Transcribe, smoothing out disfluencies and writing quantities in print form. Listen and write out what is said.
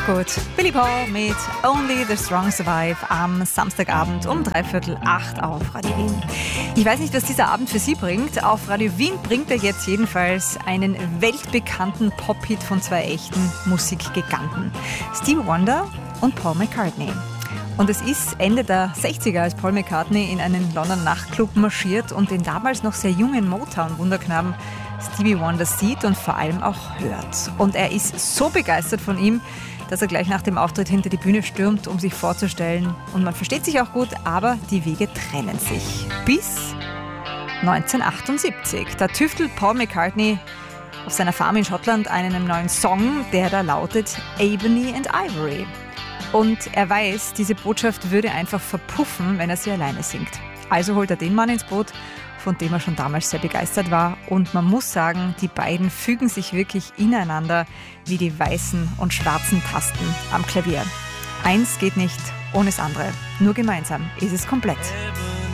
Gut, Billy Paul mit Only the Strong Survive am Samstagabend um 7:45 auf Radio Wien. Ich weiß nicht, was dieser Abend für Sie bringt. Auf Radio Wien bringt er jetzt jedenfalls einen weltbekannten Pop-Hit von zwei echten Musikgiganten. Stevie Wonder und Paul McCartney. Und es ist Ende der 60er, als Paul McCartney in einen Londoner Nachtclub marschiert und den damals noch sehr jungen Motown-Wunderknaben Stevie Wonder sieht und vor allem auch hört. Und er ist so begeistert von ihm, dass er gleich nach dem Auftritt hinter die Bühne stürmt, um sich vorzustellen. Und man versteht sich auch gut, aber die Wege trennen sich. Bis 1978. Da tüftelt Paul McCartney auf seiner Farm in Schottland an einem neuen Song, der da lautet Ebony and Ivory. Und er weiß, diese Botschaft würde einfach verpuffen, wenn er sie alleine singt. Also holt er den Mann ins Boot, von dem er schon damals sehr begeistert war. Und man muss sagen, die beiden fügen sich wirklich ineinander wie die weißen und schwarzen Tasten am Klavier. Eins geht nicht ohne das andere. Nur gemeinsam ist es komplett.